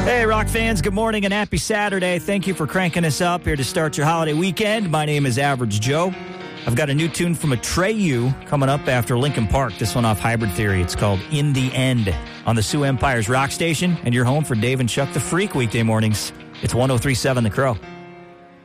Hey, rock fans, good morning and happy Saturday. Thank you for cranking us up here to start your holiday weekend. My name is Average Joe. I've got a new tune from Atreyu coming up after Linkin Park. This one off Hybrid Theory. It's called In the End on the Sioux Empire's Rock Station, and you're home for Dave and Chuck the Freak weekday mornings. It's 103.7 The Crow.